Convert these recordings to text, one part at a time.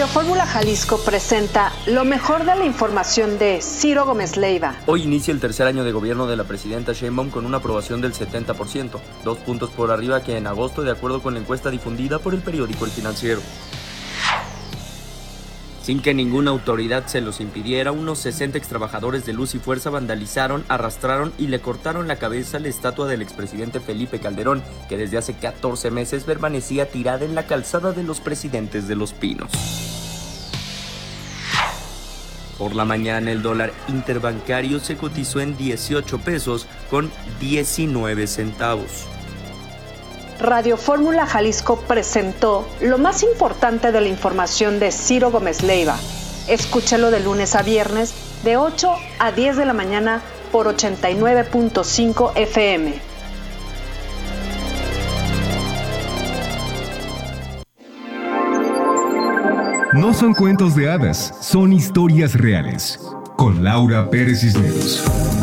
Fórmula Jalisco presenta lo mejor de la información de Ciro Gómez Leiva. Hoy inicia el tercer año de gobierno de la presidenta Sheinbaum con una aprobación del 70%, 2 puntos por arriba que en agosto, de acuerdo con la encuesta difundida por el periódico El Financiero. Sin que ninguna autoridad se los impidiera, unos 60 extrabajadores de Luz y Fuerza vandalizaron, arrastraron y le cortaron la cabeza a la estatua del expresidente Felipe Calderón, que desde hace 14 meses permanecía tirada en la calzada de los Presidentes de Los Pinos. Por la mañana el dólar interbancario se cotizó en 18 pesos con 19 centavos. Radio Fórmula Jalisco presentó lo más importante de la información de Ciro Gómez Leiva. Escúchalo de lunes a viernes de 8 a 10 de la mañana por 89.5 FM. No son cuentos de hadas, son historias reales. Con Laura Pérez Cisneros.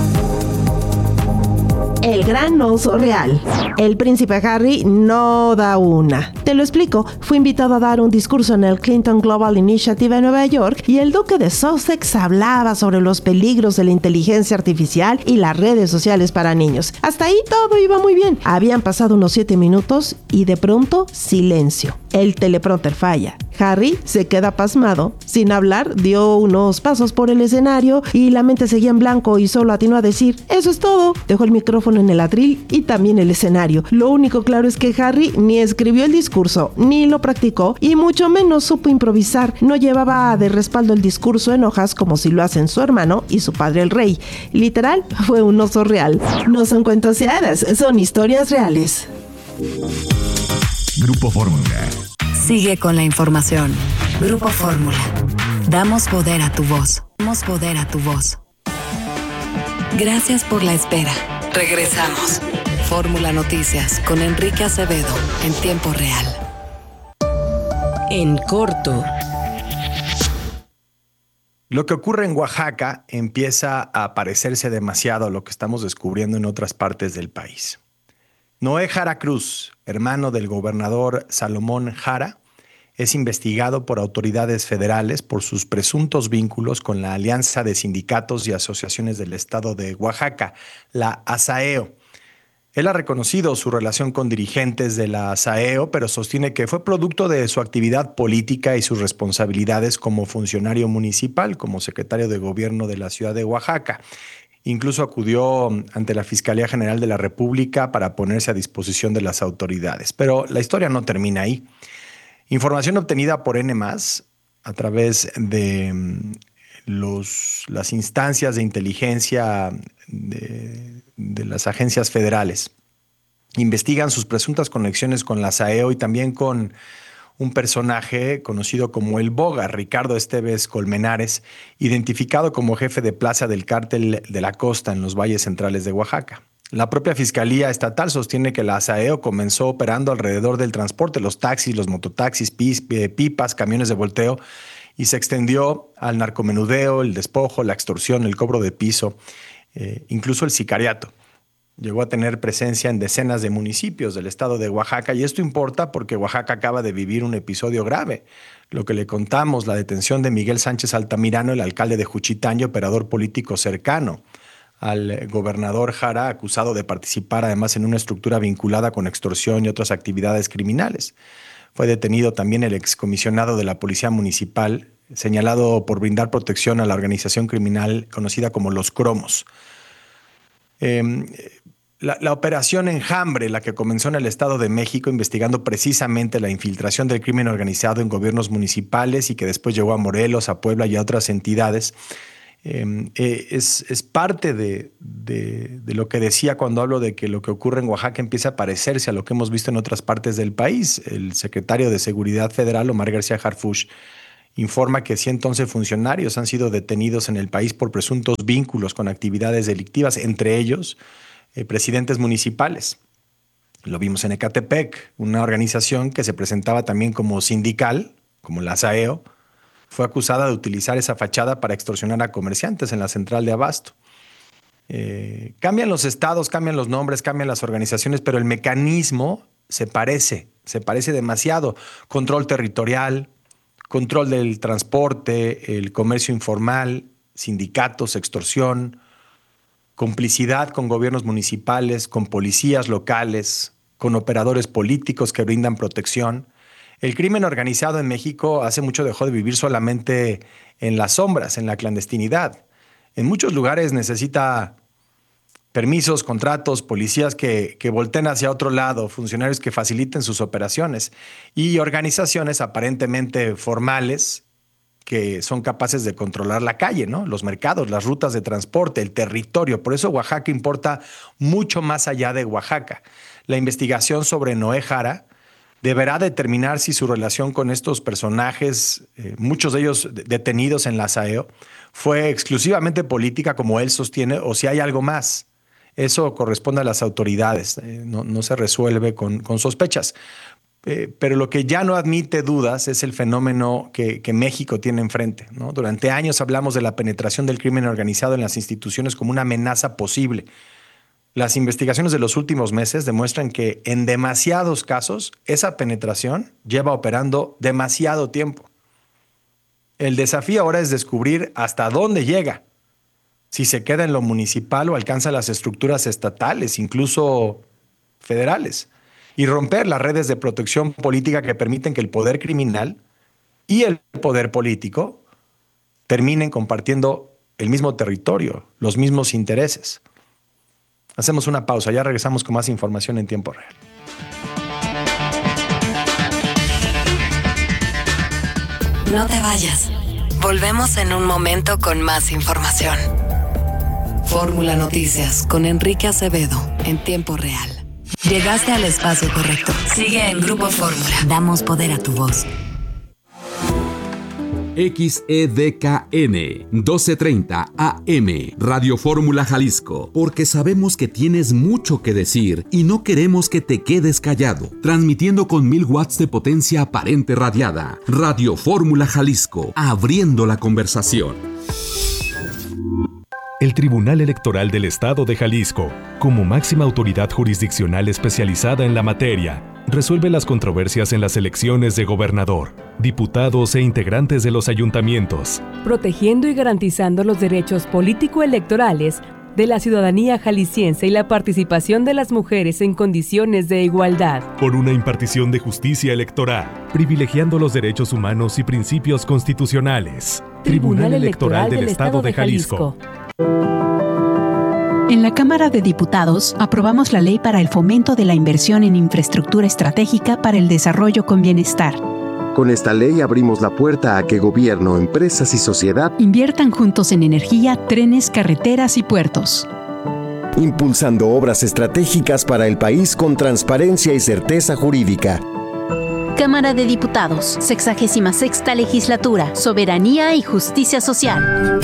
El gran oso real. El príncipe Harry no da una. Te lo explico. Fue invitado a dar un discurso en el Clinton Global Initiative en Nueva York y el duque de Sussex hablaba sobre los peligros de la inteligencia artificial y las redes sociales para niños. Hasta ahí todo iba muy bien. Habían pasado unos 7 minutos y de pronto silencio. El teleprompter falla. Harry se queda pasmado. Sin hablar, dio unos pasos por el escenario y la mente seguía en blanco y solo atinó a decir: "Eso es todo". Dejó el micrófono en el atril y también el escenario. Lo único claro es que Harry ni escribió el discurso, ni lo practicó y mucho menos supo improvisar. No llevaba de respaldo el discurso en hojas como si lo hacen su hermano y su padre el rey. Literal, fue un oso real. No son cuentos de hadas, son historias reales. Grupo Fórmula. Sigue con la información. Grupo Fórmula. Damos poder a tu voz. Damos poder a tu voz. Gracias por la espera. Regresamos. Fórmula Noticias con Enrique Acevedo en tiempo real. En corto. Lo que ocurre en Oaxaca empieza a parecerse demasiado a lo que estamos descubriendo en otras partes del país. Noé Jara Cruz, hermano del gobernador Salomón Jara, es investigado por autoridades federales por sus presuntos vínculos con la Alianza de Sindicatos y Asociaciones del Estado de Oaxaca, la ASAEO. Él ha reconocido su relación con dirigentes de la ASAEO, pero sostiene que fue producto de su actividad política y sus responsabilidades como funcionario municipal, como secretario de gobierno de la ciudad de Oaxaca. Incluso acudió ante la Fiscalía General de la República para ponerse a disposición de las autoridades. Pero la historia no termina ahí. Información obtenida por N+, a través de las instancias de inteligencia de las agencias federales, investigan sus presuntas conexiones con la ASAEO y también con un personaje conocido como El Boga, Ricardo Esteves Colmenares, identificado como jefe de plaza del Cártel de la Costa en los valles centrales de Oaxaca. La propia Fiscalía Estatal sostiene que la ASAEO comenzó operando alrededor del transporte, los taxis, los mototaxis, pipas, camiones de volteo, y se extendió al narcomenudeo, el despojo, la extorsión, el cobro de piso, incluso el sicariato. Llegó a tener presencia en decenas de municipios del estado de Oaxaca, y esto importa porque Oaxaca acaba de vivir un episodio grave. Lo que le contamos, la detención de Miguel Sánchez Altamirano, el alcalde de Juchitán y operador político cercano al gobernador Jara, acusado de participar además en una estructura vinculada con extorsión y otras actividades criminales. Fue detenido también el excomisionado de la Policía Municipal, señalado por brindar protección a la organización criminal conocida como Los Cromos. La operación Enjambre, la que comenzó en el Estado de México investigando precisamente la infiltración del crimen organizado en gobiernos municipales y que después llegó a Morelos, a Puebla y a otras entidades, es parte de lo que decía cuando hablo de que lo que ocurre en Oaxaca empieza a parecerse a lo que hemos visto en otras partes del país. El secretario de Seguridad Federal, Omar García Harfuch, informa que 111 funcionarios han sido detenidos en el país por presuntos vínculos con actividades delictivas, entre ellos presidentes municipales. Lo vimos en Ecatepec, una organización que se presentaba también como sindical, como la ASAEO, fue acusada de utilizar esa fachada para extorsionar a comerciantes en la central de abasto. Cambian los estados, cambian los nombres, cambian las organizaciones, pero el mecanismo se parece demasiado. Control territorial, control del transporte, el comercio informal, sindicatos, extorsión, complicidad con gobiernos municipales, con policías locales, con operadores políticos que brindan protección. El crimen organizado en México hace mucho dejó de vivir solamente en las sombras, en la clandestinidad. En muchos lugares necesita permisos, contratos, policías que volteen hacia otro lado, funcionarios que faciliten sus operaciones y organizaciones aparentemente formales que son capaces de controlar la calle, ¿no? Los mercados, las rutas de transporte, el territorio. Por eso Oaxaca importa mucho más allá de Oaxaca. La investigación sobre Noé Jara deberá determinar si su relación con estos personajes, muchos de ellos detenidos en la SAEO, fue exclusivamente política, como él sostiene, o si hay algo más. Eso corresponde a las autoridades, no se resuelve con sospechas. Pero lo que ya no admite dudas es el fenómeno que México tiene enfrente, ¿no? Durante años hablamos de la penetración del crimen organizado en las instituciones como una amenaza posible. Las investigaciones de los últimos meses demuestran que en demasiados casos esa penetración lleva operando demasiado tiempo. El desafío ahora es descubrir hasta dónde llega, si se queda en lo municipal o alcanza las estructuras estatales, incluso federales, y romper las redes de protección política que permiten que el poder criminal y el poder político terminen compartiendo el mismo territorio, los mismos intereses. Hacemos una pausa, ya regresamos con más información en tiempo real. No te vayas. Volvemos en un momento con más información. Fórmula Noticias con Enrique Acevedo en tiempo real. Llegaste al espacio correcto. Sigue en Grupo Fórmula. Damos poder a tu voz. XEDKN 1230 AM Radio Fórmula Jalisco, porque sabemos que tienes mucho que decir y no queremos que te quedes callado. Transmitiendo con 1000 watts de potencia aparente radiada. Radio Fórmula Jalisco, abriendo la conversación. El Tribunal Electoral del Estado de Jalisco, como máxima autoridad jurisdiccional especializada en la materia, resuelve las controversias en las elecciones de gobernador, diputados e integrantes de los ayuntamientos, protegiendo y garantizando los derechos político-electorales de la ciudadanía jalisciense y la participación de las mujeres en condiciones de igualdad. Por una impartición de justicia electoral, privilegiando los derechos humanos y principios constitucionales. Tribunal Electoral del Estado de Jalisco. En la Cámara de Diputados aprobamos la Ley para el Fomento de la Inversión en Infraestructura Estratégica para el Desarrollo con Bienestar. Con esta ley abrimos la puerta a que gobierno, empresas y sociedad inviertan juntos en energía, trenes, carreteras y puertos. Impulsando obras estratégicas para el país con transparencia y certeza jurídica. Cámara de Diputados, 66ª Legislatura, Soberanía y Justicia Social.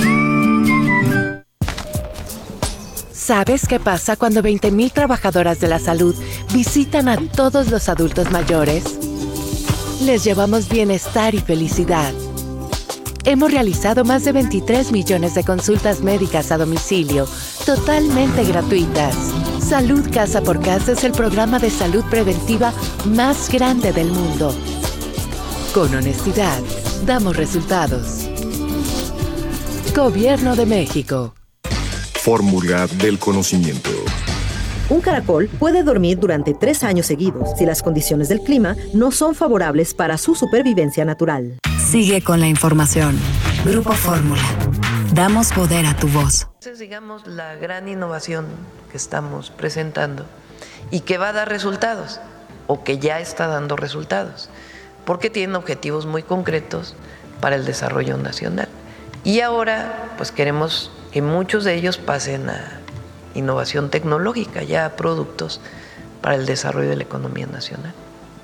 ¿Sabes qué pasa cuando 20,000 trabajadoras de la salud visitan a todos los adultos mayores? Les llevamos bienestar y felicidad. Hemos realizado más de 23 millones de consultas médicas a domicilio, totalmente gratuitas. Salud Casa por Casa es el programa de salud preventiva más grande del mundo. Con honestidad, damos resultados. Gobierno de México. Fórmula del conocimiento. Un caracol puede dormir durante 3 años seguidos si las condiciones del clima no son favorables para su supervivencia natural. Sigue con la información. Grupo Fórmula. Damos poder a tu voz. Esa es, digamos, la gran innovación que estamos presentando y que va a dar resultados o que ya está dando resultados porque tienen objetivos muy concretos para el desarrollo nacional. Y ahora, pues queremos que muchos de ellos pasen a innovación tecnológica, ya a productos para el desarrollo de la economía nacional.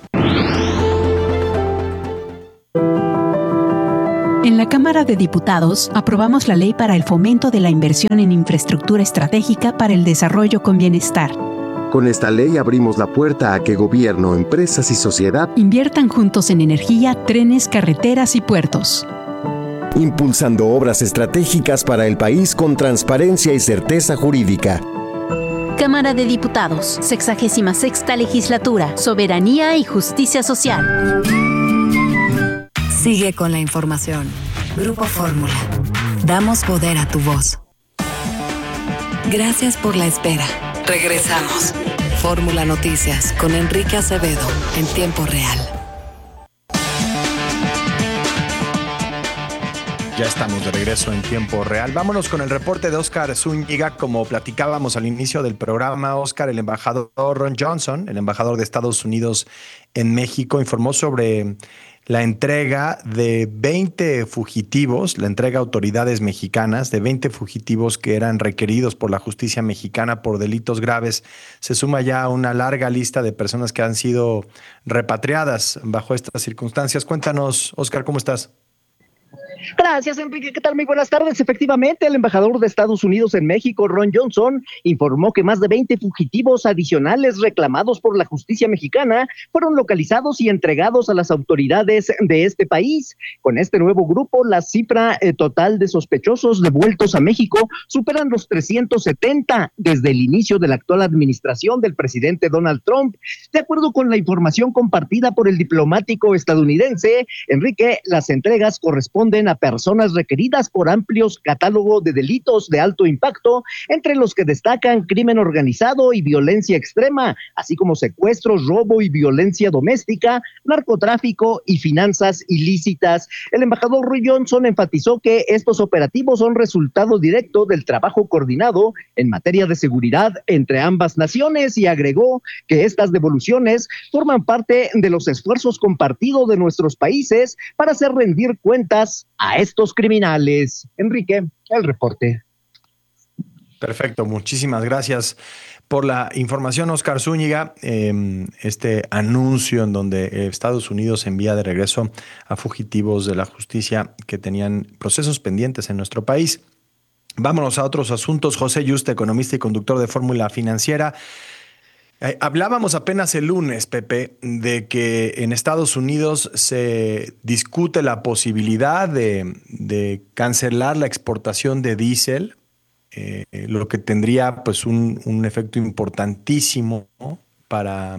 En la Cámara de Diputados aprobamos la Ley para el Fomento de la Inversión en Infraestructura Estratégica para el Desarrollo con Bienestar. Con esta ley abrimos la puerta a que gobierno, empresas y sociedad inviertan juntos en energía, trenes, carreteras y puertos. Impulsando obras estratégicas para el país con transparencia y certeza jurídica. Cámara de Diputados, 66ª Legislatura, Soberanía y Justicia Social. Sigue con la información. Grupo Fórmula. Damos poder a tu voz. Gracias por la espera. Regresamos. Fórmula Noticias con Enrique Acevedo en tiempo real. Ya estamos de regreso en tiempo real. Vámonos con el reporte de Oscar Zúñiga. Como platicábamos al inicio del programa, Oscar, el embajador Ron Johnson, el embajador de Estados Unidos en México, informó sobre la entrega de 20 fugitivos, la entrega a autoridades mexicanas de 20 fugitivos que eran requeridos por la justicia mexicana por delitos graves. Se suma ya una larga lista de personas que han sido repatriadas bajo estas circunstancias. Cuéntanos, Oscar, ¿cómo estás? Gracias, Enrique. ¿Qué tal? Muy buenas tardes. Efectivamente, el embajador de Estados Unidos en México, Ron Johnson, informó que más de 20 fugitivos adicionales reclamados por la justicia mexicana fueron localizados y entregados a las autoridades de este país. Con este nuevo grupo, la cifra total de sospechosos devueltos a México superan los 370 desde el inicio de la actual administración del presidente Donald Trump. De acuerdo con la información compartida por el diplomático estadounidense, Enrique, las entregas corresponden a personas requeridas por amplios catálogo de delitos de alto impacto, entre los que destacan crimen organizado y violencia extrema, así como secuestros, robo y violencia doméstica, narcotráfico y finanzas ilícitas. El embajador Ron Johnson enfatizó que estos operativos son resultado directo del trabajo coordinado en materia de seguridad entre ambas naciones y agregó que estas devoluciones forman parte de los esfuerzos compartidos de nuestros países para hacer rendir cuentas a estos criminales. Enrique, el reporte. Perfecto, muchísimas gracias por la información, Oscar Zúñiga. Este anuncio en donde Estados Unidos envía de regreso a fugitivos de la justicia que tenían procesos pendientes en nuestro país. Vámonos a otros asuntos. José Yuste, economista y conductor de Fórmula Financiera. Hablábamos apenas el lunes, Pepe, de que en Estados Unidos se discute la posibilidad de cancelar la exportación de diésel, lo que tendría pues un efecto importantísimo, ¿no?, para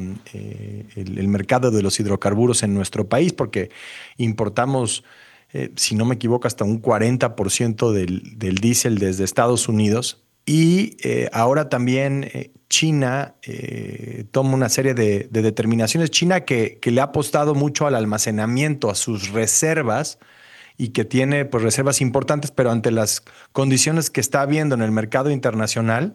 el mercado de los hidrocarburos en nuestro país, porque importamos, si no me equivoco, hasta un 40% del diésel desde Estados Unidos. Y ahora también China toma una serie de determinaciones. China que le ha apostado mucho al almacenamiento, a sus reservas, y que tiene pues reservas importantes, pero ante las condiciones que está habiendo en el mercado internacional,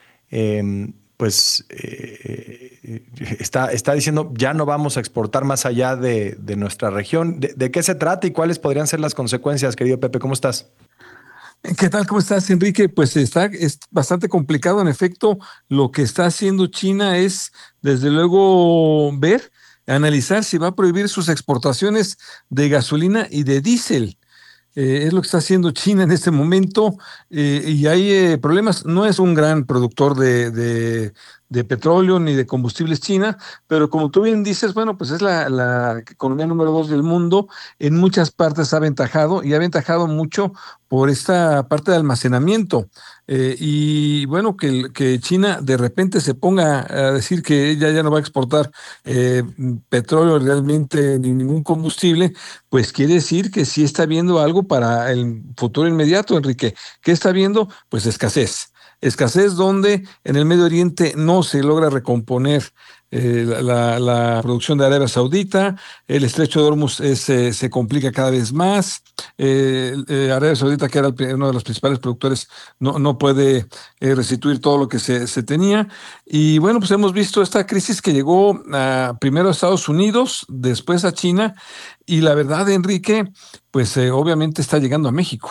está diciendo ya no vamos a exportar más allá de nuestra región. ¿De qué se trata y cuáles podrían ser las consecuencias, querido Pepe? ¿Cómo estás? ¿Qué tal? ¿Cómo estás, Enrique? Pues es bastante complicado. En efecto, lo que está haciendo China es, desde luego, analizar si va a prohibir sus exportaciones de gasolina y de diésel. Es lo que está haciendo China en este momento, y hay problemas. No es un gran productor de petróleo ni de combustibles China, pero como tú bien dices, bueno, pues es la economía número 2 del mundo. En muchas partes ha aventajado mucho por esta parte de almacenamiento. Y bueno, que China de repente se ponga a decir que ella ya no va a exportar petróleo realmente ni ningún combustible, pues quiere decir que sí está viendo algo para el futuro inmediato, Enrique. ¿Qué está viendo? Pues escasez donde en el Medio Oriente no se logra recomponer la producción de Arabia Saudita. El estrecho de Hormuz se complica cada vez más. Arabia Saudita, que era uno de los principales productores, no puede restituir todo lo que se tenía. Y bueno, pues hemos visto esta crisis que llegó primero a Estados Unidos, después a China, y la verdad, Enrique, pues obviamente está llegando a México.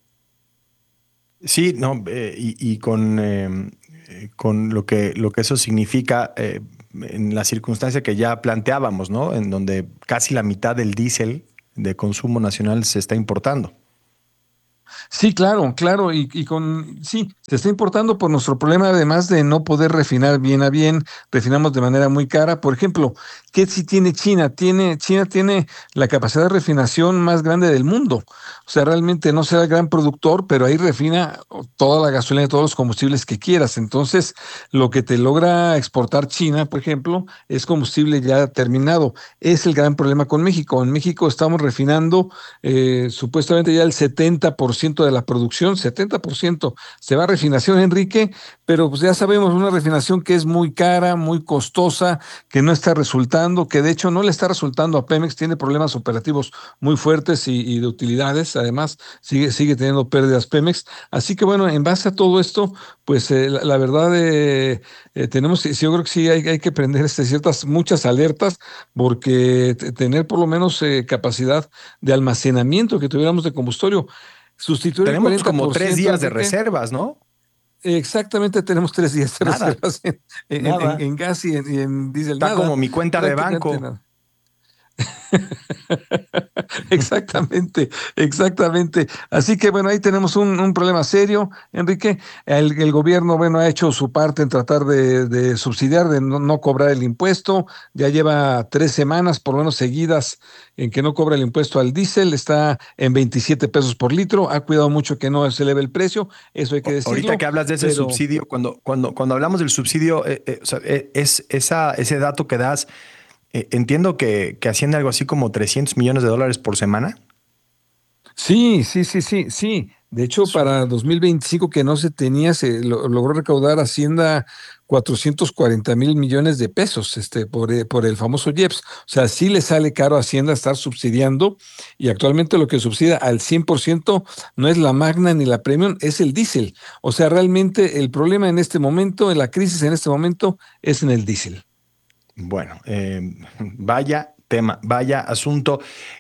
Sí, no, y con lo que eso significa en la circunstancia que ya planteábamos, ¿no?, en donde casi la mitad del diésel de consumo nacional se está importando. Sí, claro, sí, se está importando por nuestro problema, además de no poder refinar bien a bien, refinamos de manera muy cara. Por ejemplo, ¿qué sí tiene China? China tiene la capacidad de refinación más grande del mundo. O sea, realmente no será el gran productor, pero ahí refina toda la gasolina, todos los combustibles que quieras. Entonces, lo que te logra exportar China, por ejemplo, es combustible ya terminado. Es el gran problema con México. En México estamos refinando supuestamente ya el 70% de la producción, 70% se va a refinación, Enrique, pero pues ya sabemos, una refinación que es muy cara, muy costosa, que no está resultando, que de hecho no le está resultando a Pemex, tiene problemas operativos muy fuertes y de utilidades, además sigue teniendo pérdidas Pemex. Así que bueno, en base a todo esto, pues la verdad yo creo que sí hay que prender muchas alertas, porque tener por lo menos capacidad de almacenamiento que tuviéramos de combustorio. Sustituir Tenemos el 40%, como 3 días de Enrique. reservas, ¿no? Exactamente, tenemos 3 días de Nada, reservas nada. en gas y en diésel. Está Nada, como mi cuenta de prácticamente banco. nada. Exactamente. Así que bueno, ahí tenemos un problema serio, Enrique. El gobierno, bueno, ha hecho su parte en tratar de subsidiar, de no cobrar el impuesto. Ya lleva 3 semanas, por lo menos seguidas, en que no cobra el impuesto al diésel. Está en 27 pesos por litro. Ha cuidado mucho que no se eleve el precio. Eso hay que decirlo. Ahorita que hablas de ese pero subsidio, cuando hablamos del subsidio, o sea, ese dato que das, entiendo que asciende algo así como $300 millones por semana. Sí. De hecho, para 2025 que no se tenía, logró recaudar Hacienda 440 millones de pesos por el famoso IEPS. O sea, sí le sale caro a Hacienda estar subsidiando, y actualmente lo que subsidia al 100% no es la Magna ni la Premium, es el diésel. O sea, realmente el problema en este momento, la crisis en este momento, es en el diésel. Bueno, vaya tema, vaya asunto.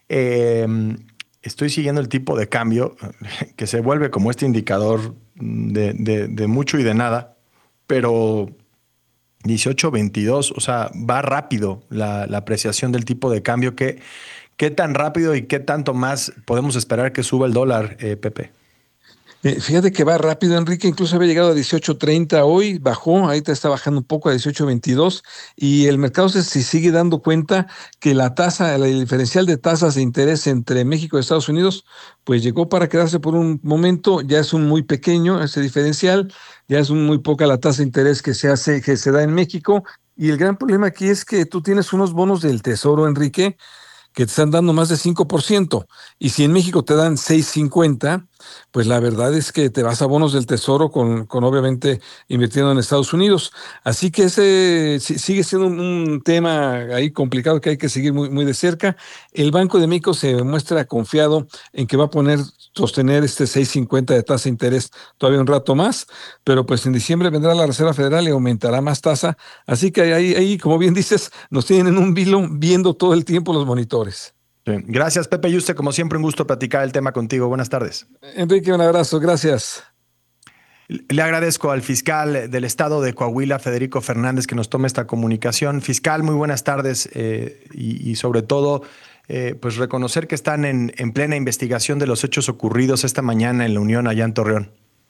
Estoy siguiendo el tipo de cambio que se vuelve como este indicador de mucho y de nada, pero 18.22, o sea, va rápido la apreciación del tipo de cambio. ¿Qué tan rápido y qué tanto más podemos esperar que suba el dólar, Pepe? Fíjate que va rápido, Enrique, incluso había llegado a 18.30 hoy, bajó, ahorita está bajando un poco a 18.22, y el mercado se sigue dando cuenta que el diferencial de tasas de interés entre México y Estados Unidos, pues llegó para quedarse por un momento. Ya es un muy pequeño ese diferencial, ya es muy poca la tasa de interés que se da en México, y el gran problema aquí es que tú tienes unos bonos del Tesoro, Enrique, que te están dando más de 5%, y si en México te dan 6.50, pues la verdad es que te vas a bonos del Tesoro con obviamente invirtiendo en Estados Unidos. Así que ese sigue siendo un tema ahí complicado que hay que seguir muy, muy de cerca. El Banco de México se muestra confiado en que va a sostener 6.50 de tasa de interés todavía un rato más, pero pues en diciembre vendrá la Reserva Federal y aumentará más tasa. Así que ahí, como bien dices, nos tienen en un vilo viendo todo el tiempo los monitores. Sí. Gracias, Pepe Yuste. Como siempre, un gusto platicar el tema contigo. Buenas tardes. Enrique, un abrazo. Gracias. Le agradezco al fiscal del estado de Coahuila, Federico Fernández, que nos tome esta comunicación. Fiscal, muy buenas tardes, y sobre todo, pues reconocer que están en plena investigación de los hechos ocurridos esta mañana en la Unión allá en Torreón.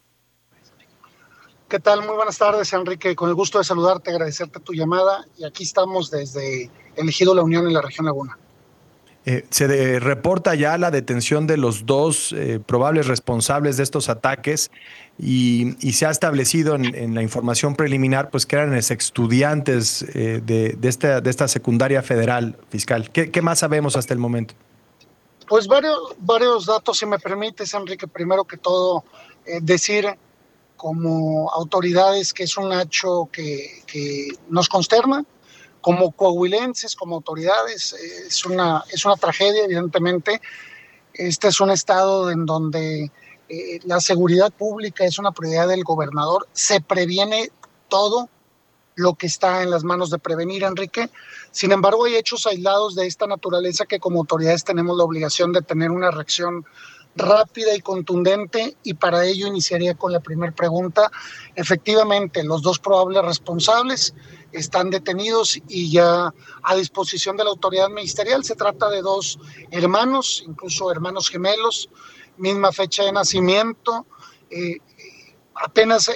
¿Qué tal? Muy buenas tardes, Enrique. Con el gusto de saludarte, agradecerte tu llamada, y aquí estamos desde el Ejido La Unión en la región Laguna. Se reporta ya la detención de los dos probables responsables de estos ataques, y se ha establecido en la información preliminar pues que eran estudiantes de esta secundaria federal, fiscal. ¿Qué más sabemos hasta el momento? Pues varios datos, si me permites, Enrique. Primero que todo, decir como autoridades que es un hecho que nos consterna. Como coahuilenses, como autoridades, es una tragedia, evidentemente. Este es un estado en donde la seguridad pública es una prioridad del gobernador. Se previene todo lo que está en las manos de prevenir, Enrique. Sin embargo, hay hechos aislados de esta naturaleza que como autoridades tenemos la obligación de tener una reacción rápida y contundente, y para ello iniciaría con la primera pregunta. Efectivamente, los dos probables responsables están detenidos y ya a disposición de la autoridad ministerial. Se trata de dos hermanos, incluso hermanos gemelos, misma fecha de nacimiento. Apenas